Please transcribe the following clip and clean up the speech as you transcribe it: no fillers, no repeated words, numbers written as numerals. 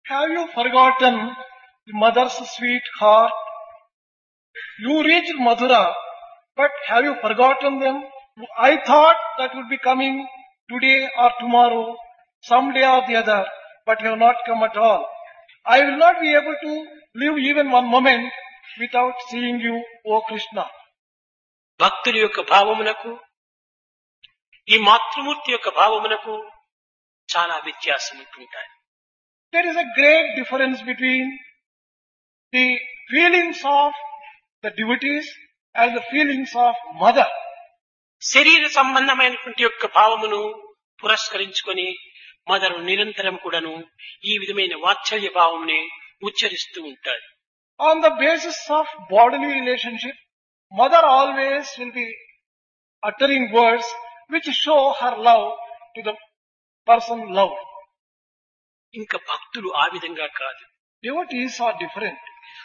Have you forgotten the mother's sweet heart? You reached Mathura, but have you forgotten them? I thought that would be coming today or tomorrow, someday or the other, but you have not come at all. I will not be able to live even one moment without seeing you, O Krishna. భక్తుల యొక్క భావమునకు ఈ మాతృమూర్తి యొక్క భావమునకు చాలా వ్యత్యాసం ఉంటుంటాయి. There is a great difference between the feelings of the devotees and the feelings of mother. శరీర సంబంధమైనటువంటి యొక్క భావమును పురస్కరించుకొని మదరు నిరంతరం కూడాను ఈ విధమైన వాత్సల్య భావముని ఉచ్చరిస్తూ ఉంటాడు. On the basis of bodily relationship, mother always will be uttering words which show her love to the person loved. ఇంకా భక్తులు ఆ విధంగా కాదు. Devotees are different.